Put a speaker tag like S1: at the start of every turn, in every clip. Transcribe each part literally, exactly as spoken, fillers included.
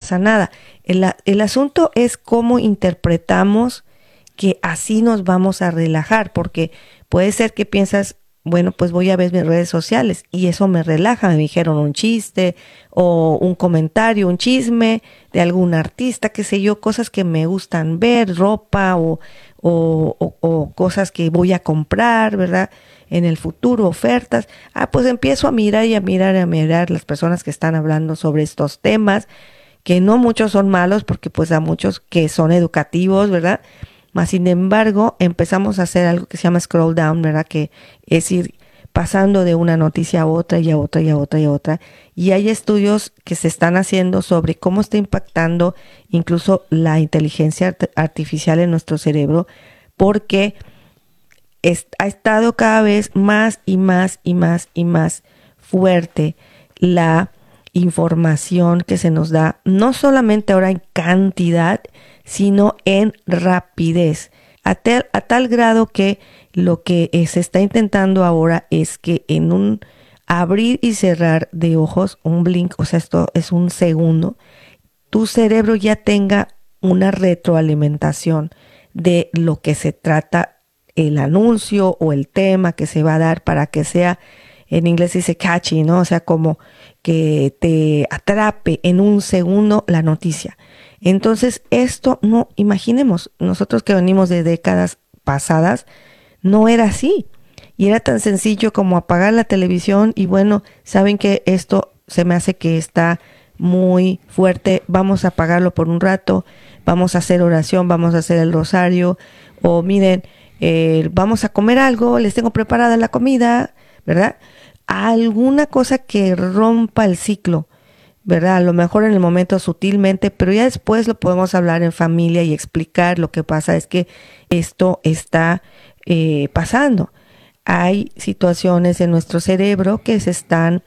S1: pasa nada. El, el asunto es cómo interpretamos que así nos vamos a relajar, porque puede ser que piensas, bueno, pues voy a ver mis redes sociales y eso me relaja. Me dijeron un chiste o un comentario, un chisme de algún artista, qué sé yo, cosas que me gustan ver, ropa o, o, o, o cosas que voy a comprar, ¿verdad? En el futuro, ofertas. Ah, pues empiezo a mirar y a mirar y a mirar las personas que están hablando sobre estos temas, que no muchos son malos, porque pues hay muchos que son educativos, ¿verdad? Mas, sin embargo, empezamos a hacer algo que se llama scroll down, ¿verdad? Que es ir pasando de una noticia a otra y a otra y a otra y a otra. Y hay estudios que se están haciendo sobre cómo está impactando incluso la inteligencia artificial en nuestro cerebro, porque es, ha estado cada vez más y más y más y más fuerte la información que se nos da, no solamente ahora en cantidad, sino en rapidez, a tal, a tal grado que lo que se está intentando ahora es que en un abrir y cerrar de ojos, un blink, o sea, esto es un segundo, tu cerebro ya tenga una retroalimentación de lo que se trata el anuncio o el tema que se va a dar, para que sea, en inglés dice catchy, ¿no? O sea, como que te atrape en un segundo la noticia. Entonces, esto no, imaginemos, nosotros que venimos de décadas pasadas, no era así. Y era tan sencillo como apagar la televisión y bueno, saben que esto se me hace que está muy fuerte, vamos a apagarlo por un rato, vamos a hacer oración, vamos a hacer el rosario, o miren, eh, vamos a comer algo, les tengo preparada la comida, ¿verdad? Alguna cosa que rompa el ciclo, ¿verdad? A lo mejor en el momento sutilmente, pero ya después lo podemos hablar en familia y explicar. Lo que pasa es que esto está eh, pasando. Hay situaciones en nuestro cerebro que se están,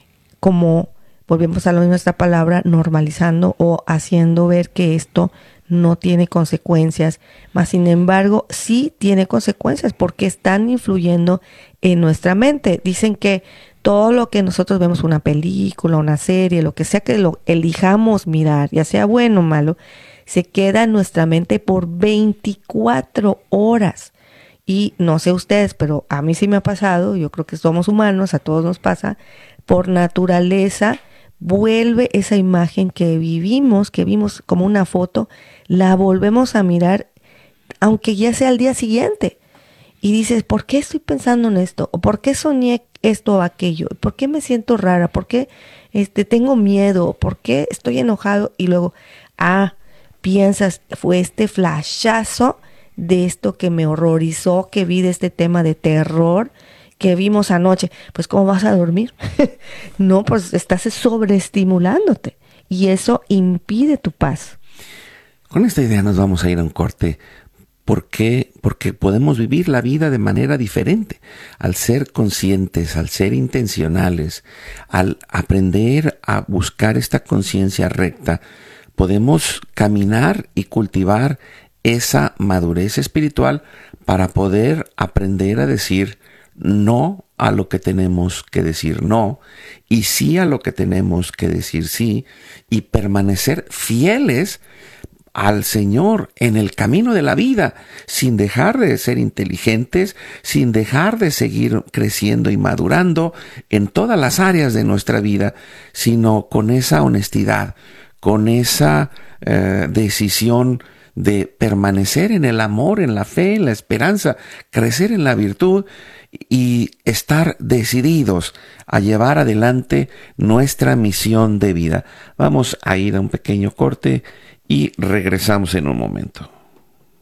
S1: como volvemos a lo mismo, esta palabra, normalizando o haciendo ver que esto no tiene consecuencias, mas sin embargo sí tiene consecuencias porque están influyendo en nuestra mente. Dicen que todo lo que nosotros vemos, una película, una serie, lo que sea que lo elijamos mirar, ya sea bueno o malo, se queda en nuestra mente por veinticuatro horas. Y no sé ustedes, pero a mí sí me ha pasado, yo creo que somos humanos, a todos nos pasa, por naturaleza vuelve esa imagen que vivimos, que vimos como una foto, la volvemos a mirar, aunque ya sea al día siguiente. Y dices, ¿por qué estoy pensando en esto? ¿O por qué soñé esto o aquello? ¿Por qué me siento rara? ¿Por qué este, tengo miedo? ¿Por qué estoy enojado? Y luego, ah, piensas, fue este flashazo de esto que me horrorizó, que vi de este tema de terror que vimos anoche. Pues, ¿cómo vas a dormir? No, pues estás sobreestimulándote y eso impide tu paz.
S2: Con esta idea nos vamos a ir a un corte. ¿Por qué? Porque podemos vivir la vida de manera diferente. Al ser conscientes, al ser intencionales, al aprender a buscar esta conciencia recta, podemos caminar y cultivar esa madurez espiritual para poder aprender a decir no a lo que tenemos que decir no y sí a lo que tenemos que decir sí, y permanecer fieles al Señor en el camino de la vida, sin dejar de ser inteligentes, sin dejar de seguir creciendo y madurando en todas las áreas de nuestra vida, sino con esa honestidad, con esa eh, decisión de permanecer en el amor, en la fe, en la esperanza, crecer en la virtud y estar decididos a llevar adelante nuestra misión de vida. Vamos a ir a un pequeño corte y regresamos en un momento.